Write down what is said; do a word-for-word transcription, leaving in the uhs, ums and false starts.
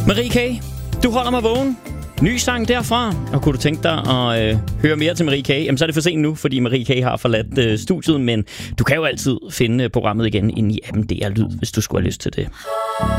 Marie K., du holder mig vågen. Ny sang derfra. Og kunne du tænke dig at øh, høre mere til Marie K., jamen så er det for sent nu, fordi Marie K. har forladt øh, studiet. Men du kan jo altid finde programmet igen inde i appen D R Lyd, hvis du skulle have lyst til det.